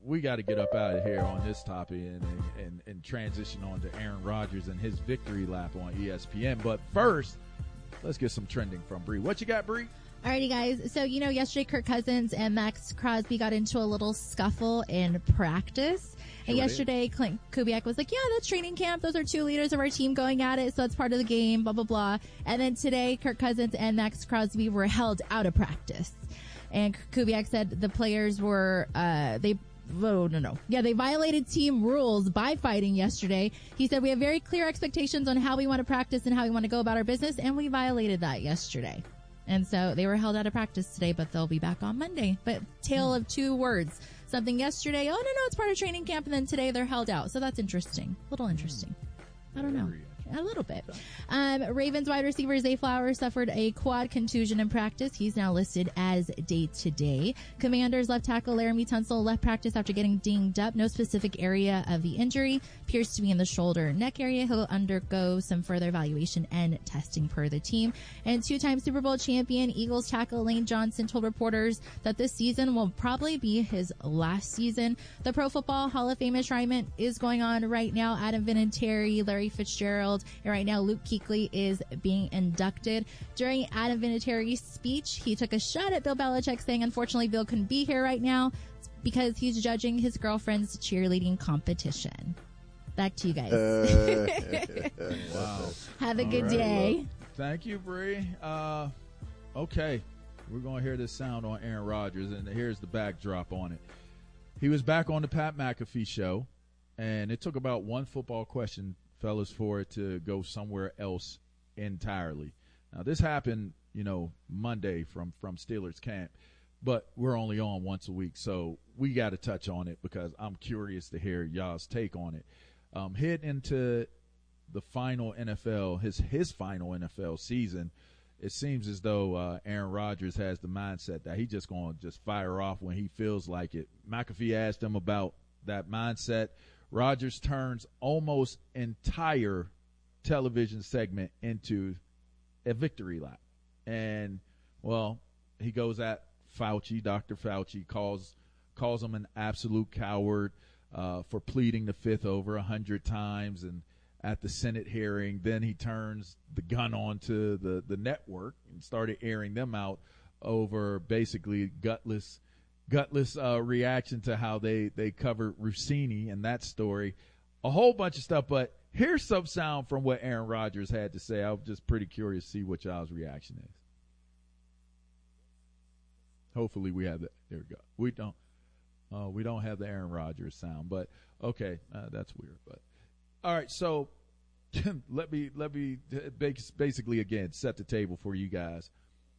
we got to get up out of here on this topic and, and, and transition on to Aaron Rodgers and his victory lap on E S P N. But first, let's get some trending from Bree. What you got, Bree? Alrighty, guys. So, you know, yesterday Kirk Cousins and Max Crosby got into a little scuffle in practice. And sure yesterday, did. Clint Kubiak was like, yeah, that's training camp. Those are two leaders of our team going at it, so it's part of the game, blah, blah, blah. And then today, Kirk Cousins and Max Crosby were held out of practice. And Kubiak said the players were, uh, they Oh, no, no. Yeah, they violated team rules by fighting yesterday. He said, we have very clear expectations on how we want to practice and how we want to go about our business, and we violated that yesterday. And so they were held out of practice today, but they'll be back on Monday. But tale of two words. Something yesterday, oh, no, no, it's part of training camp, and then today they're held out. So that's interesting. A little interesting. I don't know. A little bit. Um, Ravens wide receiver Zay Flowers suffered a quad contusion in practice. He's now listed as day-to-day. Commanders left tackle Laramie Tunsil left practice after getting dinged up. No specific area of the injury. Appears to be in the shoulder neck area. He'll undergo some further evaluation and testing per the team. And two-time Super Bowl champion Eagles tackle Lane Johnson told reporters that this season will probably be his last season. The Pro Football Hall of Fame enshrinement is going on right now. Adam Vinatieri, Larry Fitzgerald, and right now Luke Kuechly is being inducted. During Adam Vinatieri's speech, he took a shot at Bill Belichick, saying, unfortunately, Bill couldn't be here right now because he's judging his girlfriend's cheerleading competition. Back to you guys. Uh, wow. Have a All good right, day. Well, thank you, Bree. Uh, okay. We're going to hear this sound on Aaron Rodgers, and here's the backdrop on it. He was back on the Pat McAfee show, and it took about one football question, fellas, for it to go somewhere else entirely. Now, this happened, you know, Monday from, from Steelers camp, but we're only on once a week, so we got to touch on it because I'm curious to hear y'all's take on it. Um, heading into the final N F L, his his final N F L season, it seems as though uh, Aaron Rodgers has the mindset that he just going to just fire off when he feels like it. McAfee asked him about that mindset. Rodgers turns almost entire television segment into a victory lap. And, well, he goes at Fauci, Doctor Fauci, calls calls him an absolute coward uh, for pleading the fifth over a hundred times. And at the Senate hearing, then he turns the gun onto the, the network and started airing them out over basically gutless gutless uh, reaction to how they, they covered Rossini and that story. A whole bunch of stuff, but here's some sound from what Aaron Rodgers had to say. I'm just pretty curious to see what y'all's reaction is. Hopefully we have that. There we go. We don't. Uh, we don't have the Aaron Rodgers sound, but okay, uh, that's weird. But all right, so let me let me basically again set the table for you guys.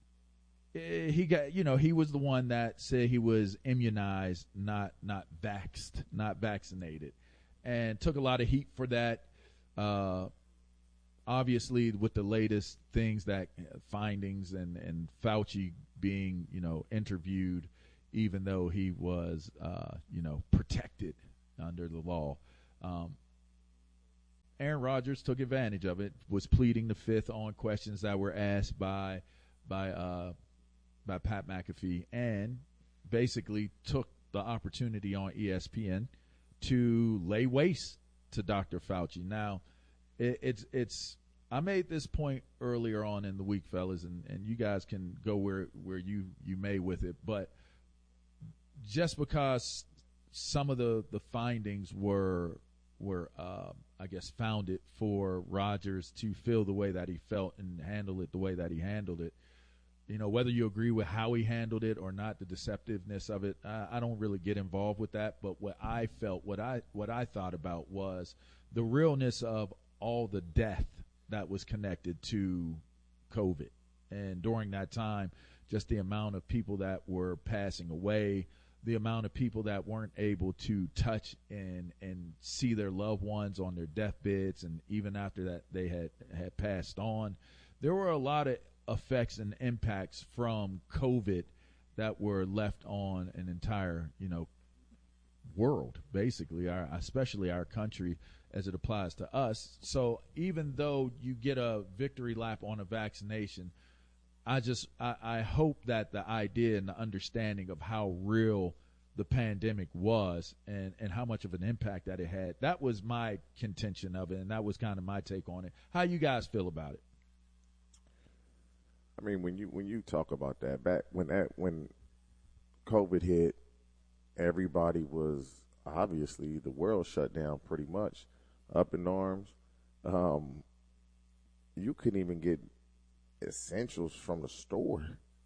He got, you know, he was the one that said he was immunized, not not vaxxed, not vaccinated, and took a lot of heat for that. Uh, obviously, with the latest things that uh, findings and and Fauci being, you know, interviewed, even though he was, uh, you know, protected under the law. Um, Aaron Rodgers took advantage of it, was pleading the fifth on questions that were asked by by. Uh, by Pat McAfee, and basically took the opportunity on E S P N to lay waste to Doctor Fauci. Now, it, it's it's I made this point earlier on in the week, fellas, and, and you guys can go where, where you, you may with it, but just because some of the, the findings were were uh, I guess founded for Rodgers to feel the way that he felt and handle it the way that he handled it, you know, whether you agree with how he handled it or not, the deceptiveness of it, I, I don't really get involved with that. But what I felt, what I what I thought about was the realness of all the death that was connected to COVID. And during that time, just the amount of people that were passing away, the amount of people that weren't able to touch and and see their loved ones on their deathbeds, and even after that they had, had passed on. There were a lot of effects and impacts from COVID that were left on an entire, you know, world, basically, our, especially our country as it applies to us. So even though you get a victory lap on a vaccination, I just, I, I hope that the idea and the understanding of how real the pandemic was and, and how much of an impact that it had. That was my contention of it, and that was kind of my take on it. How you guys feel about it? I mean, when you when you talk about that, back when that when COVID hit, everybody was obviously the world shut down pretty much, up in arms. Um, you couldn't even get essentials from the store.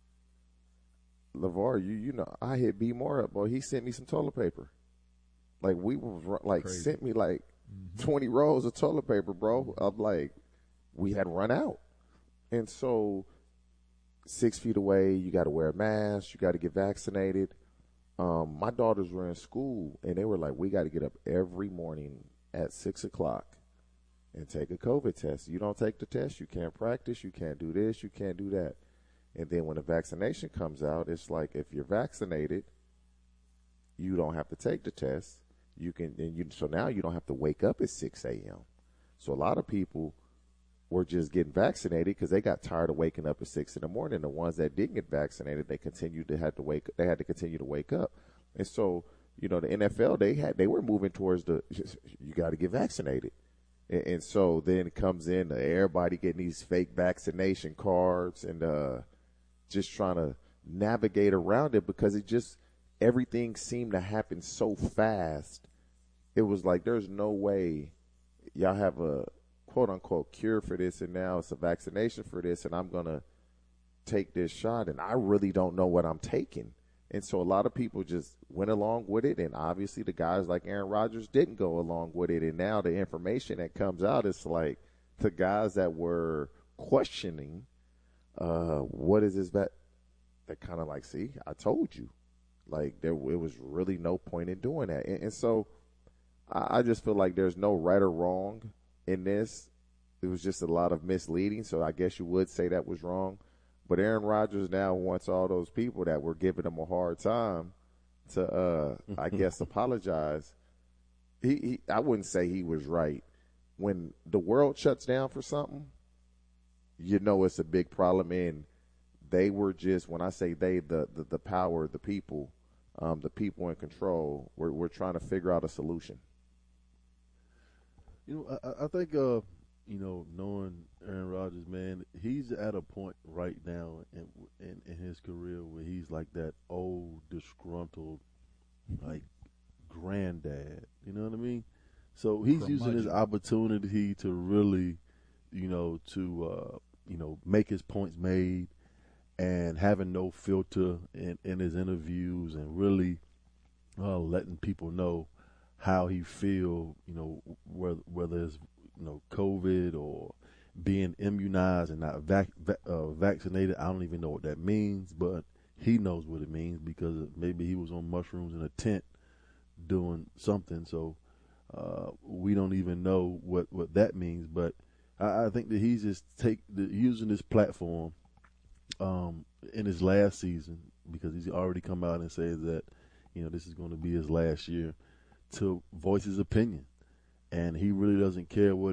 LeVar, you you know, I hit B Moore up, boy. He sent me some toilet paper. Like we was like Crazy. sent me like Mm-hmm. twenty rolls of toilet paper, bro. I'm like, we had run out, and so six feet away, you got to wear a mask, you got to get vaccinated. Um, my daughters were in school, and they were like, we got to get up every morning at six o'clock and take a COVID test. You don't take the test, you can't practice, you can't do this, you can't do that. And then when the vaccination comes out, it's like if you're vaccinated, you don't have to take the test. You can, and you, so now you don't have to wake up at six a.m. So a lot of people were just getting vaccinated because they got tired of waking up at six in the morning. The ones that didn't get vaccinated, they continued to have to wake. They had to continue to wake up, and so you know the N F L they had they were moving towards the you got to get vaccinated, and, and so then it comes in uh, everybody getting these fake vaccination cards and uh, just trying to navigate around it because it just everything seemed to happen so fast. It was like there's no way y'all have a quote unquote cure for this, and now it's a vaccination for this, and I'm gonna take this shot, and I really don't know what I'm taking. And so a lot of people just went along with it, and obviously the guys like Aaron Rodgers didn't go along with it. And now the information that comes out is like the guys that were questioning, uh, what is this that they're kind of like, see, I told you, like there it was really no point in doing that. And, and so I, I just feel like there's no right or wrong in this. It was just a lot of misleading, so I guess you would say that was wrong. But Aaron Rodgers now wants all those people that were giving him a hard time to, uh, I guess, apologize. He, he, I wouldn't say he was right. When the world shuts down for something, you know it's a big problem. And they were just, when I say they, the the, the power, the people, um, the people in control, we're, we're trying to figure out a solution. You know, I, I think, uh, you know, knowing Aaron Rodgers, man, he's at a point right now in, in in his career where he's like that old, disgruntled, like granddad. You know what I mean? So he's From using Mudge. his opportunity to really, you know, to uh, you know, make his points made, and having no filter in, in his interviews, and really uh, letting people know how he feel, you know, whether whether it's, you know, COVID or being immunized and not vac, vac, uh, vaccinated. I don't even know what that means, but he knows what it means because maybe he was on mushrooms in a tent doing something. So uh, we don't even know what, what that means. But I, I think that he's just take the, using this platform um, in his last season, because he's already come out and said that, you know, this is going to be his last year, to voice his opinion. And he really doesn't care what